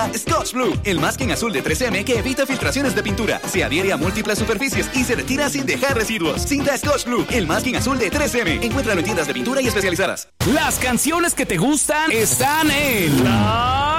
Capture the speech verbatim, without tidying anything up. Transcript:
Scotch Blue, el masking azul de tres eme que evita filtraciones de pintura, se adhiere a múltiples superficies y se retira sin dejar residuos. Cinta Scotch Blue, el masking azul de tres eme. Encuéntralo en tiendas de pintura y especializadas. Las canciones que te gustan están en La